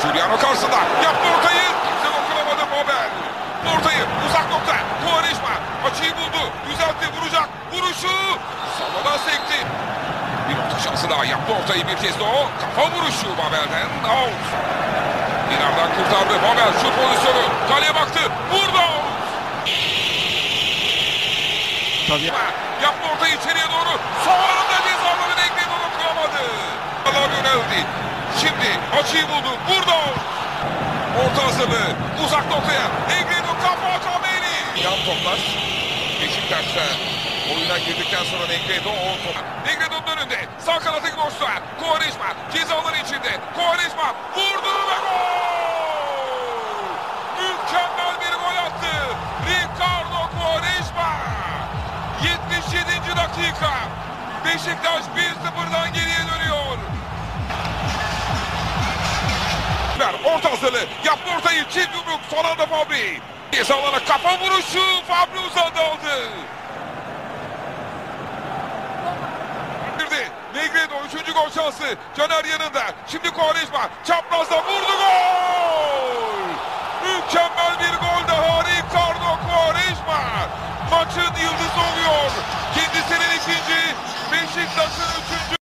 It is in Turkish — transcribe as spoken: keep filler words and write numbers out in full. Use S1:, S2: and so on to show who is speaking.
S1: Giuliano karşısında yaptı ortayı. Kimse dokunamadı Babel. Ortayı uzak nokta. Quaresma açıyı buldu. Düzeltti, vuracak. Vuruşu sallada sekti. Bir orta şansı daha, yaptı ortayı bir kez de o. Kafa vuruşu Babel'den. Out. Binardan kurtardı Babel, şut pozisyonu. Kaleye baktı. Vurdu.
S2: Tabii.
S1: Yaptı ortayı içeriye doğru. Son anda cezaları Negredo'nu kuramadı. Allah yöneldi. Şimdi açıyı buldu. Vurdu. Orta hazırlığı. Uzak noktaya. Negredo kafa Kameri. Yan toplar. Beşiktaş'ta oyuna girdikten sonra Negredo o top. Negredo'nun önünde. Sağ kanatı boşluğa. Quaresma cezaları içinde. Quaresma vurdu ve gol! Mükemmel bir gol attı. Ricardo Quaresma. yetmiş yedinci dakika. Beşiktaş bir sıfırdan geriye dönüyor. Orta hazırlığı. Yaptı ortayı. Çift yumruk. Son anda Fabri. Cezalara kafa vuruşu. Fabri uzadı aldı. Negredo üçüncü gol şansı. Caner yanında. Şimdi Quaresma çaprazda vurdu, gol! Mükemmel bir gol daha Ricardo Quaresma. Maçı